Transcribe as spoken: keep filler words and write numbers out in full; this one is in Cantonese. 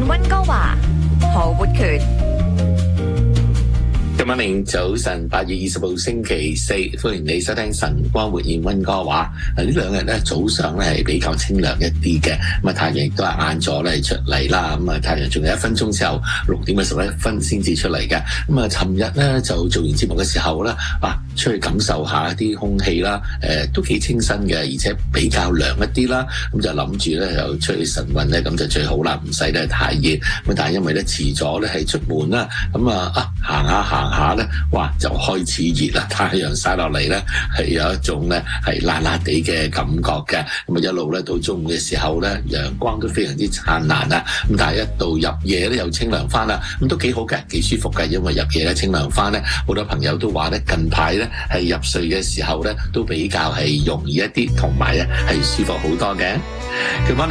溫哥華，何活權。 今晚零早晨，八月二十號星期四，歡迎你收聽晨光活現溫哥華。啊，呢兩日咧早上咧係比較清涼一啲嘅，咁啊太陽亦都係晏咗咧出嚟啦。咁啊太陽仲有一分鐘之後六點嘅十一分先至出嚟嘅。咁啊，尋日咧就做完節目嘅時候咧，啊出去感受下啲空氣啦，誒、呃、都幾清新嘅，而且比較涼一啲啦。咁就諗住咧就出去晨運咧，咁就最好啦，唔使咧太熱。咁但係因為咧遲咗咧係出門啦，咁啊啊行下行下咧，哇就開始熱啦！太陽曬落嚟咧，係有一種咧係辣辣地嘅感覺嘅。咁啊一路咧到中午嘅時候咧，陽光都非常之燦爛啊！咁但係一到入夜咧又清涼翻啦，咁都幾好嘅，幾舒服嘅。因為入夜咧清涼翻咧，好多朋友都話咧近排咧係入睡嘅時候咧都比較係容易一啲，同埋咧係舒服好多嘅。